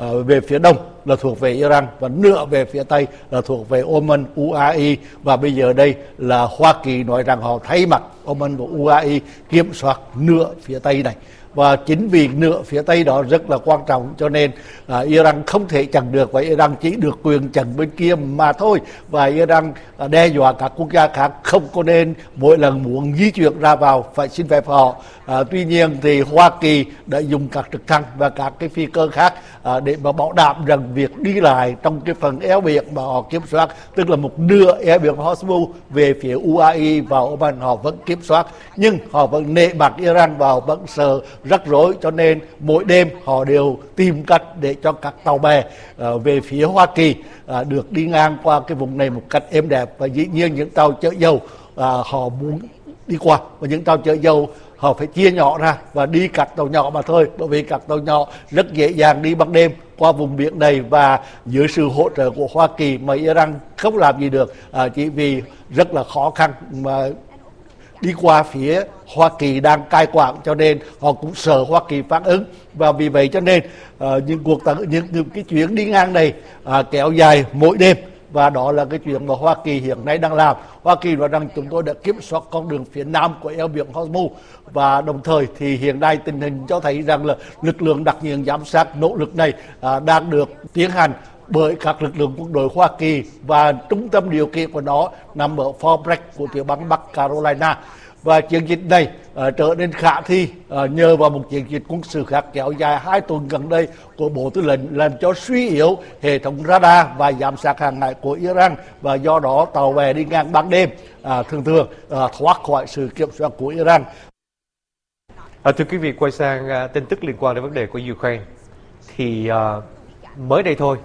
về phía đông là thuộc về Iran và nửa về phía tây là thuộc về Oman, UAE, và bây giờ đây là Hoa Kỳ nói rằng họ thay mặt Oman và UAE kiểm soát nửa phía tây này. Và chính vì nửa phía tây đó rất là quan trọng cho nên Iran không thể chặn được, và Iran chỉ được quyền chặn bên kia mà thôi. Và Iran đe dọa các quốc gia khác không có nên mỗi lần muốn di chuyển ra vào phải xin phép họ. Tuy nhiên thì Hoa Kỳ đã dùng các trực thăng và các cái phi cơ khác để mà bảo đảm rằng việc đi lại trong cái phần eo biển mà họ kiểm soát, tức là một nửa eo biển Hormuz về phía UAE và Oman, họ vẫn kiểm soát, nhưng họ vẫn nệ mặt Iran và họ vẫn sợ rắc rối, cho nên mỗi đêm họ đều tìm cách để cho các tàu bè về phía Hoa Kỳ được đi ngang qua cái vùng này một cách êm đẹp. Và dĩ nhiên những tàu chở dầu họ muốn đi qua, và những tàu chở dầu họ phải chia nhỏ ra và đi các tàu nhỏ mà thôi, bởi vì các tàu nhỏ rất dễ dàng đi ban đêm qua vùng biển này, và dưới sự hỗ trợ của Hoa Kỳ mà Iran không làm gì được, chỉ vì rất là khó khăn mà đi qua phía Hoa Kỳ đang cai quản, cho nên họ cũng sợ Hoa Kỳ phản ứng. Và vì vậy cho nên những cái chuyến đi ngang này kéo dài mỗi đêm, và đó là cái chuyện mà Hoa Kỳ hiện nay đang làm. Hoa Kỳ nói rằng chúng tôi đã kiểm soát con đường phía nam của eo biển Hormuz, và đồng thời thì hiện nay tình hình cho thấy rằng là lực lượng đặc nhiệm giám sát nỗ lực này đang được tiến hành bởi các lực lượng quân đội Hoa Kỳ, và trung tâm điều khiển của nó nằm ở Fort Bragg của tiểu bang Bắc Carolina. Và chiến dịch này trở nên khả thi nhờ vào một chiến dịch quân sự khác kéo dài 2 tuần gần đây của Bộ Tư lệnh, làm cho suy yếu hệ thống radar và giám sát hàng hải của Iran, và do đó tàu bè đi ngang ban đêm thường thoát khỏi sự kiểm soát của Iran. Thưa quý vị, quay sang tin tức liên quan đến vấn đề của Ukraine, thì mới đây thôi,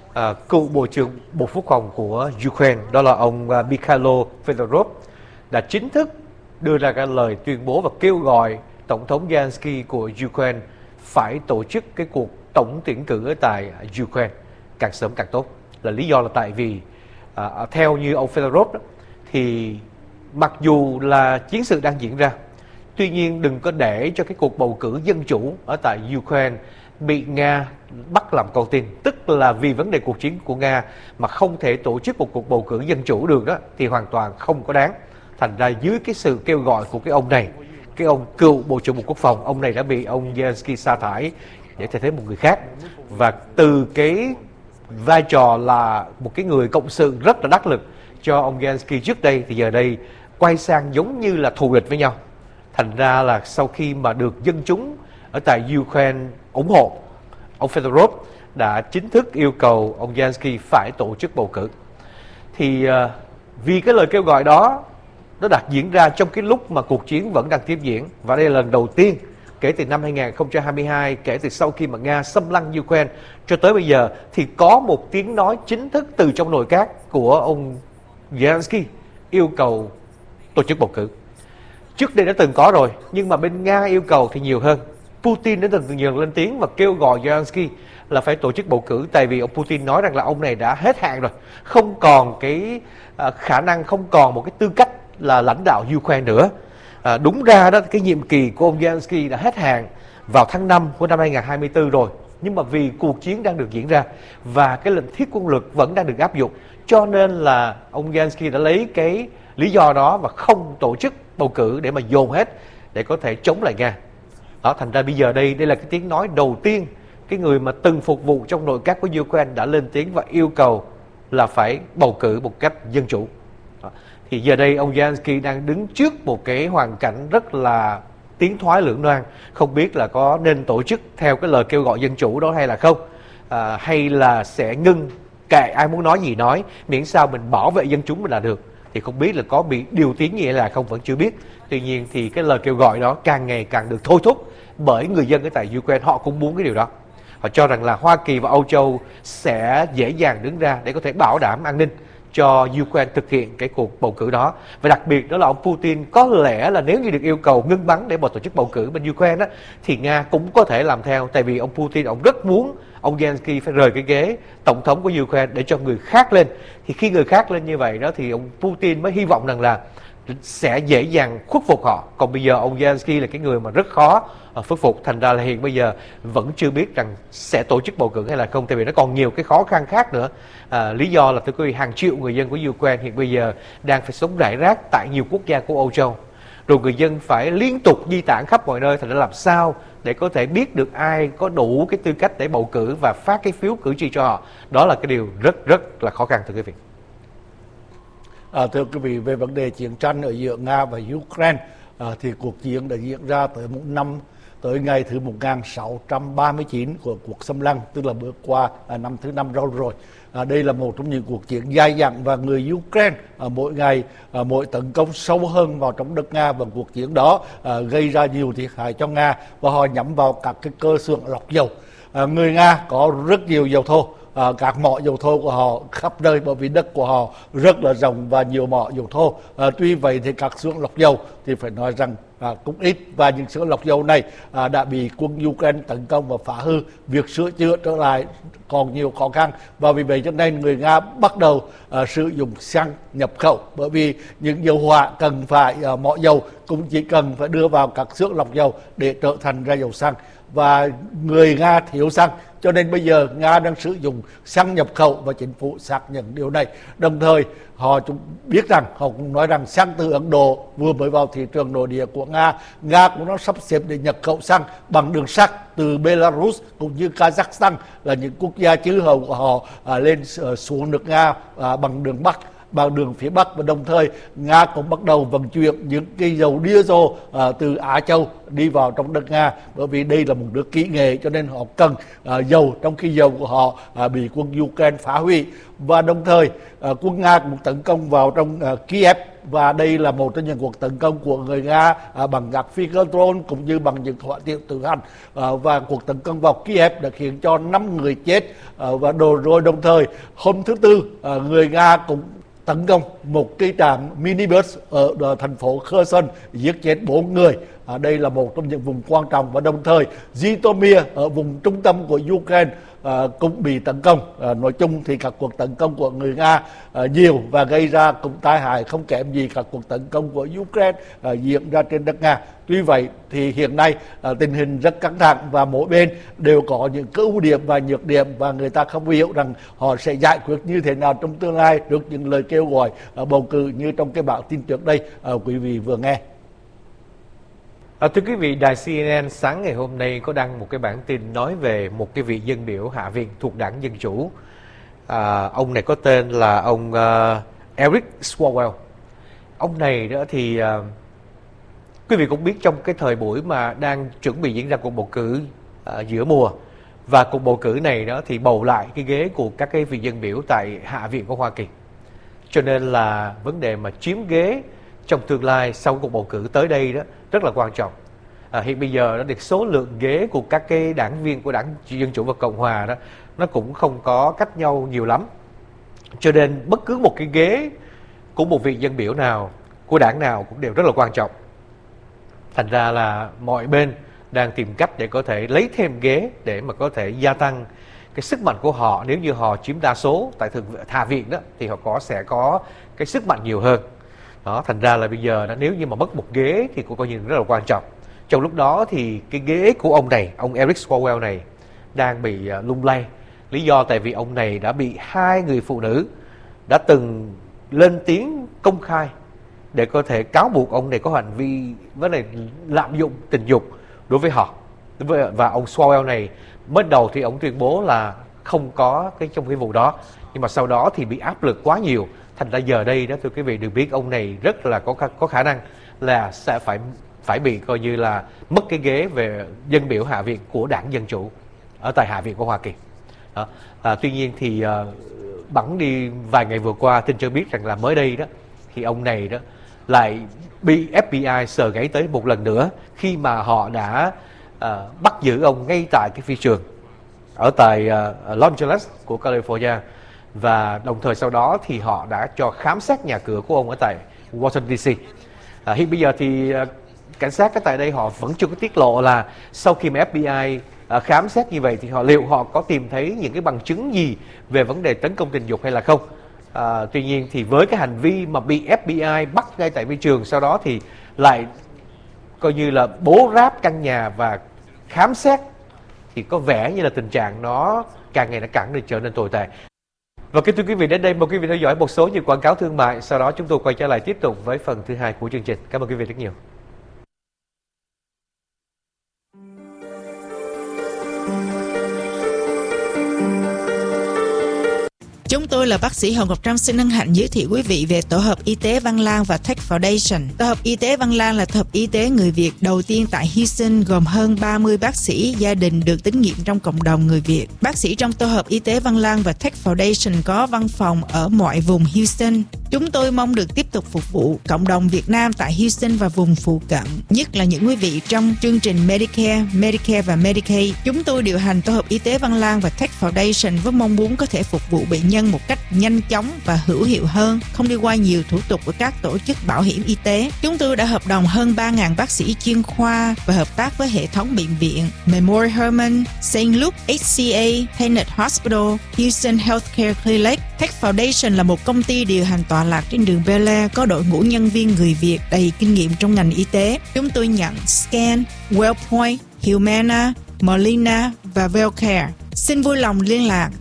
cựu Bộ trưởng Bộ Quốc phòng của Ukraine, đó là ông Mikhailo Fedorov, đã chính thức đưa ra cái lời tuyên bố và kêu gọi Tổng thống Zelensky của Ukraine phải tổ chức cái cuộc tổng tuyển cử ở tại Ukraine càng sớm càng tốt. Là lý do là tại vì theo như ông Fedorov thì mặc dù là chiến sự đang diễn ra, tuy nhiên đừng có để cho cái cuộc bầu cử dân chủ ở tại Ukraine bị Nga bắt làm con tin. Tức là vì vấn đề cuộc chiến của Nga mà không thể tổ chức một cuộc bầu cử dân chủ được đó, thì hoàn toàn không có đáng. Thành ra dưới cái sự kêu gọi của cái ông này, cái ông cựu Bộ trưởng Bộ Quốc phòng, ông này đã bị ông Zelensky sa thải để thay thế một người khác. Và từ cái vai trò là một cái người cộng sự rất là đắc lực cho ông Zelensky trước đây, thì giờ đây quay sang giống như là thù địch với nhau. Thành ra là sau khi mà được dân chúng ở tại Ukraine ủng hộ, ông Fedorov đã chính thức yêu cầu ông Zelensky phải tổ chức bầu cử. Thì vì cái lời kêu gọi đó nó đã diễn ra trong cái lúc mà cuộc chiến vẫn đang tiếp diễn, và đây là lần đầu tiên kể từ năm 2022, kể từ sau khi mà Nga xâm lăng Ukraine cho tới bây giờ, thì có một tiếng nói chính thức từ trong nội các của ông Zelensky yêu cầu tổ chức bầu cử. Trước đây đã từng có rồi, nhưng mà bên Nga yêu cầu thì nhiều hơn. Putin đã từng nhiều lên tiếng và kêu gọi Zelensky là phải tổ chức bầu cử, tại vì ông Putin nói rằng là ông này đã hết hạn rồi, không còn cái khả năng, không còn một cái tư cách là lãnh đạo Ukraine nữa. Đúng ra đó, cái nhiệm kỳ của ông Zelensky đã hết hạn vào tháng 5 của năm 2024 rồi, nhưng mà vì cuộc chiến đang được diễn ra và cái lệnh thiết quân luật vẫn đang được áp dụng, cho nên là ông Zelensky đã lấy cái lý do đó và không tổ chức bầu cử để mà dồn hết để có thể chống lại Nga. Đó, thành ra bây giờ đây là cái tiếng nói đầu tiên, cái người mà từng phục vụ trong nội các của Ukraine đã lên tiếng và yêu cầu là phải bầu cử một cách dân chủ. Đó. Thì giờ đây ông Zelensky đang đứng trước một cái hoàn cảnh rất là tiến thoái lưỡng nan, không biết là có nên tổ chức theo cái lời kêu gọi dân chủ đó hay là không, hay là sẽ ngưng, kệ ai muốn nói gì nói, miễn sao mình bảo vệ dân chúng mình là được. Thì không biết là có bị điều tiếng gì hay là không, vẫn chưa biết. Tuy nhiên thì cái lời kêu gọi đó càng ngày càng được thôi thúc bởi người dân ở tại Ukraine, họ cũng muốn cái điều đó. Họ cho rằng là Hoa Kỳ và Âu Châu sẽ dễ dàng đứng ra để có thể bảo đảm an ninh cho Ukraine thực hiện cái cuộc bầu cử đó. Và đặc biệt đó là ông Putin có lẽ là nếu như được yêu cầu ngưng bắn để mà tổ chức bầu cử bên Ukraine đó, thì Nga cũng có thể làm theo. Tại vì ông Putin, ông rất muốn ông Zelensky phải rời cái ghế tổng thống của Ukraine để cho người khác lên. Thì khi người khác lên như vậy đó thì ông Putin mới hy vọng rằng là sẽ dễ dàng khuất phục họ. Còn bây giờ ông Zelensky là cái người mà rất khó khuất phục. Thành ra là hiện bây giờ vẫn chưa biết rằng sẽ tổ chức bầu cử hay là không, tại vì nó còn nhiều cái khó khăn khác nữa. Lý do là thưa quý vị, hàng triệu người dân của Ukraine hiện bây giờ đang phải sống rải rác tại nhiều quốc gia của Âu Châu. Rồi người dân phải liên tục di tản khắp mọi nơi, thành ra làm sao để có thể biết được ai có đủ cái tư cách để bầu cử và phát cái phiếu cử tri cho họ. Đó là cái điều rất là khó khăn thưa quý vị. Thưa quý vị, về vấn đề chiến tranh ở giữa Nga và Ukraine, thì cuộc chiến đã diễn ra tới ngày thứ 1639 của cuộc xâm lăng, tức là bước qua năm thứ 5 rồi. Đây là một trong những cuộc chiến dài dẳng và người Ukraine mỗi ngày mỗi tấn công sâu hơn vào trong đất Nga, và cuộc chiến đó gây ra nhiều thiệt hại cho Nga, và họ nhắm vào các cái cơ xưởng lọc dầu. Người Nga có rất nhiều dầu thô, các mỏ dầu thô của họ khắp nơi, bởi vì đất của họ rất là rộng và nhiều mỏ dầu thô. Tuy vậy thì các xưởng lọc dầu thì phải nói rằng cũng ít, và những xưởng lọc dầu này đã bị quân Ukraine tấn công và phá hư. Việc sửa chữa trở lại còn nhiều khó khăn, và vì vậy cho nên người Nga bắt đầu sử dụng xăng nhập khẩu, bởi vì những dầu hỏa cần phải mỏ dầu cũng chỉ cần phải đưa vào các xưởng lọc dầu để trở thành ra dầu xăng, và người Nga thiếu xăng, cho nên bây giờ Nga đang sử dụng xăng nhập khẩu, và chính phủ xác nhận điều này. Đồng thời họ biết rằng, họ cũng nói rằng xăng từ Ấn Độ vừa mới vào thị trường nội địa của Nga cũng đã sắp xếp để nhập khẩu xăng bằng đường sắt từ Belarus cũng như Kazakhstan, là những quốc gia chư hầu của họ lên xuống nước Nga bằng đường Bắc, bằng đường phía Bắc. Và đồng thời Nga cũng bắt đầu vận chuyển những cái dầu diesel từ Á Châu đi vào trong đất Nga, bởi vì đây là một nước kỹ nghệ, cho nên họ cần dầu, trong khi dầu của họ bị quân Ukraine phá hủy. Và đồng thời quân Nga cũng tấn công vào trong Kiev, và đây là một trong những cuộc tấn công của người Nga bằng các phi cơ drone cũng như bằng những hỏa tiễn tự hành. Và cuộc tấn công vào Kiev đã khiến cho 5 người chết, và rồi đồng thời hôm thứ Tư người Nga cũng tấn công một cái trạm minibus ở thành phố Kherson, giết chết 4 người. Đây là một trong những vùng quan trọng. Và đồng thời Zhytomyr ở vùng trung tâm của Ukraine cũng bị tấn công. Nói chung thì các cuộc tấn công của người Nga nhiều và gây ra cũng tai hại không kém gì các cuộc tấn công của Ukraine diễn ra trên đất Nga. Tuy vậy thì hiện nay tình hình rất căng thẳng, và mỗi bên đều có những cái ưu điểm và nhược điểm, và người ta không hiểu rằng họ sẽ giải quyết như thế nào trong tương lai trước những lời kêu gọi bầu cử như trong cái bản tin trước đây quý vị vừa nghe. Thưa quý vị, đài CNN sáng ngày hôm nay có đăng một cái bản tin nói về một cái vị dân biểu Hạ viện thuộc đảng Dân Chủ. Ông này có tên là ông Eric Swalwell. Ông này đó thì quý vị cũng biết, trong cái thời buổi mà đang chuẩn bị diễn ra cuộc bầu cử giữa mùa, và cuộc bầu cử này đó thì bầu lại cái ghế của các cái vị dân biểu tại Hạ viện của Hoa Kỳ. Cho nên là vấn đề mà chiếm ghế trong tương lai sau cuộc bầu cử tới đây đó rất là quan trọng. Hiện bây giờ đó, được số lượng ghế của các cái đảng viên của đảng Dân Chủ và Cộng Hòa đó nó cũng không có cách nhau nhiều lắm. Cho nên bất cứ một cái ghế của một vị dân biểu nào, của đảng nào cũng đều rất là quan trọng. Thành ra là mọi bên đang tìm cách để có thể lấy thêm ghế để mà có thể gia tăng cái sức mạnh của họ. Nếu như họ chiếm đa số tại Hạ viện đó thì họ sẽ có cái sức mạnh nhiều hơn. Đó, thành ra là bây giờ đó, nếu như mà mất một ghế thì cũng coi như rất là quan trọng. Trong lúc đó thì cái ghế của ông này, ông Eric Swalwell này đang bị lung lay. Lý do tại vì ông này đã bị 2 người phụ nữ đã từng lên tiếng công khai để có thể cáo buộc ông này có hành vi vấn đề lạm dụng tình dục đối với họ. Và ông Swalwell này mới đầu thì ông tuyên bố là không có trong cái vụ đó, nhưng mà sau đó thì bị áp lực quá nhiều. Thành ra giờ đây đó thưa quý vị, được biết ông này rất là có khả năng là sẽ phải bị coi như là mất cái ghế về dân biểu Hạ viện của đảng Dân Chủ ở tại Hạ viện của Hoa Kỳ. Đó. Tuy nhiên thì bẵng đi vài ngày vừa qua, tin cho biết rằng là mới đây đó thì ông này đó lại bị FBI sờ gáy tới một lần nữa, khi mà họ đã bắt giữ ông ngay tại cái phi trường ở tại Los Angeles của California. Và đồng thời sau đó thì họ đã cho khám xét nhà cửa của ông ở tại Washington DC. Hiện bây giờ thì cảnh sát ở tại đây họ vẫn chưa có tiết lộ là sau khi mà FBI khám xét như vậy thì liệu họ có tìm thấy những cái bằng chứng gì về vấn đề tấn công tình dục hay là không. Tuy nhiên thì với cái hành vi mà bị FBI bắt ngay tại phi trường, sau đó thì lại coi như là bố ráp căn nhà và khám xét, thì có vẻ như là tình trạng nó càng ngày nó càng trở nên tồi tệ. Và kính thưa quý vị, đến đây mời quý vị theo dõi một số những quảng cáo thương mại, sau đó chúng tôi quay trở lại tiếp tục với phần thứ hai của chương trình. Cảm ơn quý vị rất nhiều. Chúng tôi là bác sĩ Hồng Ngọc Trâm xin hân hạnh giới thiệu quý vị về Tổ hợp Y tế Văn Lang và Tech Foundation. Tổ hợp Y tế Văn Lang là tổ hợp y tế người Việt đầu tiên tại Houston, gồm hơn 30 bác sĩ gia đình được tín nhiệm trong cộng đồng người Việt. Bác sĩ trong Tổ hợp Y tế Văn Lang và Tech Foundation có văn phòng ở mọi vùng Houston. Chúng tôi mong được tiếp tục phục vụ cộng đồng Việt Nam tại Houston và vùng phụ cận, nhất là những quý vị trong chương trình Medicare và Medicaid. Chúng tôi điều hành Tổ hợp Y tế Văn Lang và Tech Foundation với mong muốn có thể phục vụ bệnh nhân một cách nhanh chóng và hữu hiệu hơn, không đi qua nhiều thủ tục của các tổ chức bảo hiểm y tế. Chúng tôi đã hợp đồng hơn 3.000 bác sĩ chuyên khoa và hợp tác với hệ thống bệnh viện Memorial Hermann, St. Luke, HCA, Tenet Hospital, Houston Healthcare Clinic. Tech Foundation là một công ty điều hành tọa lạc trên đường Bel Air, có đội ngũ nhân viên người Việt đầy kinh nghiệm trong ngành y tế. Chúng tôi nhận Scan, Wellpoint, Humana, Molina và Wellcare. Xin vui lòng liên lạc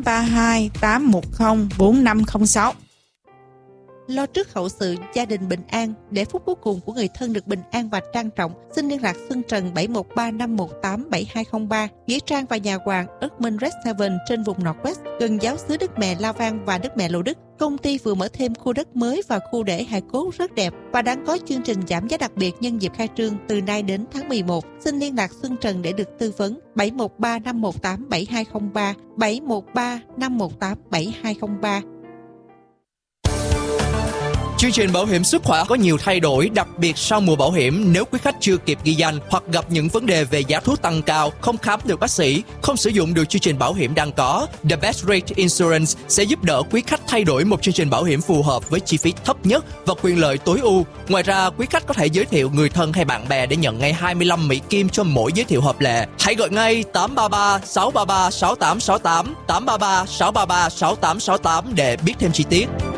832-810-4506. Lo trước hậu sự gia đình bình an, để phút cuối cùng của người thân được bình an và trang trọng, xin liên lạc Xuân Trần 713-518-7203, nghĩa trang và nhà hoàng Urban Red Seven trên vùng Northwest, gần giáo xứ Đức Mẹ La Vang và Đức Mẹ Lộ Đức. Công ty vừa mở thêm khu đất mới và khu để hài cốt rất đẹp và đang có chương trình giảm giá đặc biệt nhân dịp khai trương từ nay đến tháng 11. Xin liên lạc Xuân Trần để được tư vấn 713-518-7203, 713-518-7203. Chương trình bảo hiểm sức khỏe có nhiều thay đổi, đặc biệt sau mùa bảo hiểm. Nếu quý khách chưa kịp ghi danh hoặc gặp những vấn đề về giá thuốc tăng cao, không khám được bác sĩ, không sử dụng được chương trình bảo hiểm đang có, The Best Rate Insurance sẽ giúp đỡ quý khách thay đổi một chương trình bảo hiểm phù hợp với chi phí thấp nhất và quyền lợi tối ưu. Ngoài ra, quý khách có thể giới thiệu người thân hay bạn bè để nhận ngay 25 Mỹ Kim cho mỗi giới thiệu hợp lệ. Hãy gọi ngay 833-633-6868, 833-633-6868 để biết thêm chi tiết.